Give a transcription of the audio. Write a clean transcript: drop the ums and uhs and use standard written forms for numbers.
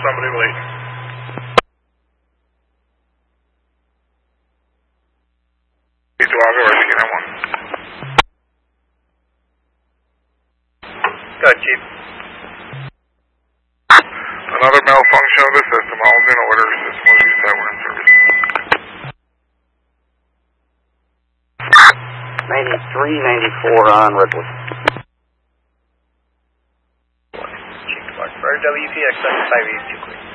somebody waiting. Dog or Skin 1. Go ahead, Chief. Another malfunction of the system. All in order. System will reset. We're in service. 93-94 on Redwood. Chief Clark. For WPX 7582, please.